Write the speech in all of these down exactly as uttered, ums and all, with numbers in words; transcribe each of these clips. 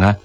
看？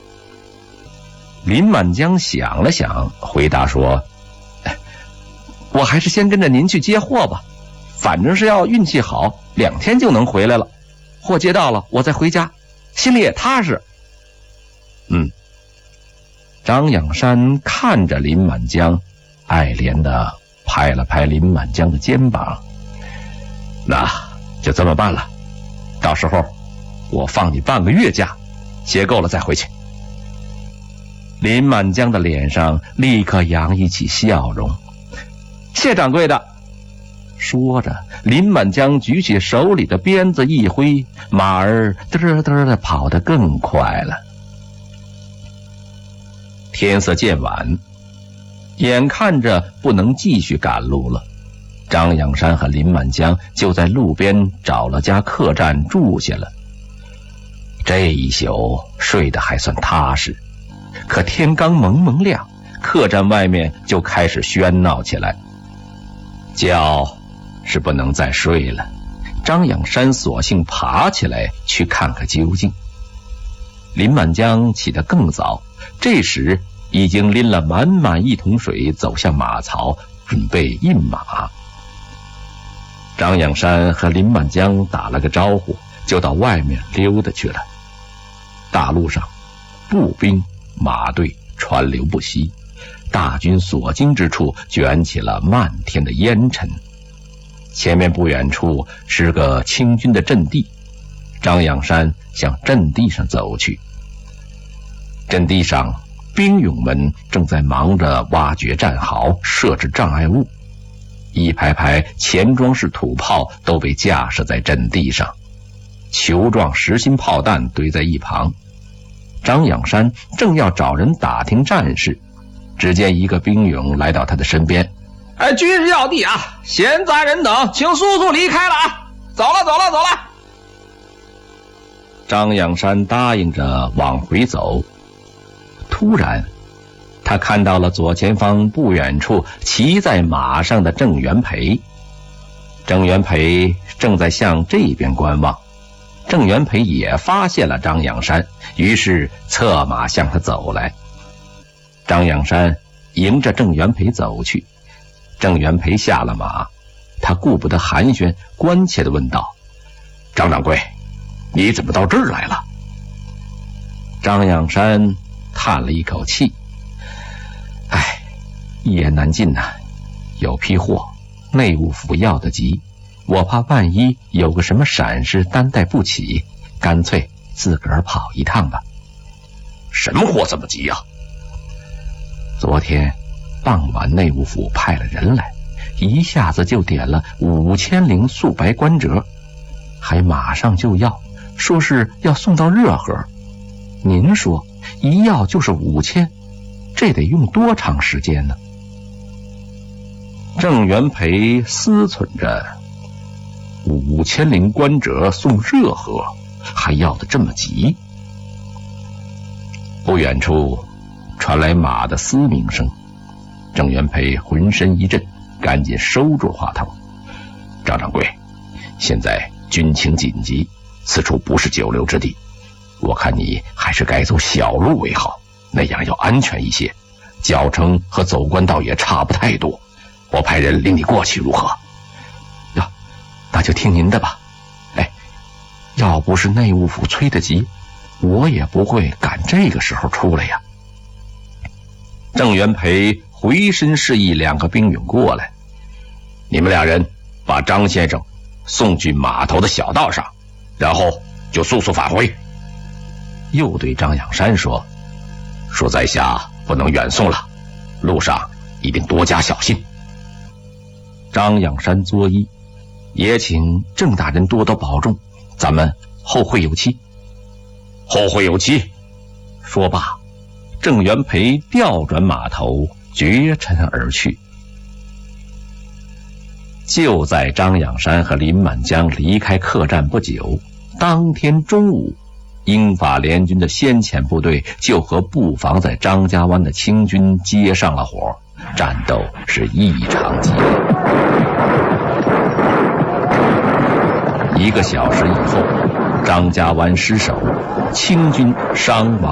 林满江想了想，回答说：“我还是先跟着您去接货吧，反正是要运气好，两天就能回来了。货接到了，我再回家，心里也踏实。”嗯。张养山看着林满江，爱怜地拍了拍林满江的肩膀：“那就这么办了，到时候我放你半个月假，结够了再回去。”林满江的脸上立刻洋溢起笑容：“谢掌柜的。”说着，林满江举起手里的鞭子一挥，马儿嘚嘚地跑得更快了。天色渐晚，眼看着不能继续赶路了，张养山和林满江就在路边找了家客栈住下了。这一宿睡得还算踏实，可天刚蒙蒙亮，客栈外面就开始喧闹起来。觉是不能再睡了，张养山索性爬起来去看个究竟。林满江起得更早，这时已经拎了满满一桶水走向马槽，准备印马。张养山和林满江打了个招呼，就到外面溜达去了。大路上步兵马队川流不息，大军所经之处卷起了漫天的烟尘。前面不远处是个清军的阵地，张养山向阵地上走去。阵地上兵勇们正在忙着挖掘战壕，设置障碍物，一排排钱装式土炮都被架设在阵地上，球状实心炮弹堆在一旁。张养山正要找人打听战事，只见一个兵勇来到他的身边：“哎，军师要地啊，闲杂人等请速速离开了啊，走了走了走了。”张养山答应着往回走，突然他看到了左前方不远处骑在马上的郑元培。郑元培正在向这边观望，郑元培也发现了张养山，于是策马向他走来。张养山迎着郑元培走去，郑元培下了马，他顾不得寒暄，关切地问道：“张掌柜，你怎么到这儿来了？”张养山叹了一口气：“唉，一言难尽呐、啊，有批货，内务府要得急，我怕万一有个什么闪失担待不起，干脆自个儿跑一趟吧。”“什么货这么急啊？”“昨天傍晚内务府派了人来，一下子就点了五千零素白官折，还马上就要，说是要送到热河。您说一要就是五千，这得用多长时间呢？”郑元培思忖着，五千零官折送热河，还要得这么急。不远处传来马的嘶鸣声，郑元培浑身一震，赶紧收住话头：“张掌柜，现在军情紧急，此处不是久留之地，我看你还是改走小路为好，那样要安全一些，脚程和走官道也差不太多，我派人领你过去如何？”“呀，那就听您的吧。哎，要不是内务府催得急，我也不会赶这个时候出来呀。”郑元培回身示意两个兵勇过来：“你们俩人把张先生送去码头的小道上，然后就速速返回。”又对张养山说：“恕在下不能远送了，路上一定多加小心。”张养山作揖：“也请郑大人多多保重，咱们后会有期。”“后会有期。”说罢，郑元培调转马头，绝尘而去。就在张养山和林满江离开客栈不久，当天中午，英法联军的先遣部队就和布防在张家湾的清军接上了火，战斗是异常激烈。一个小时以后，张家湾失守，清军伤亡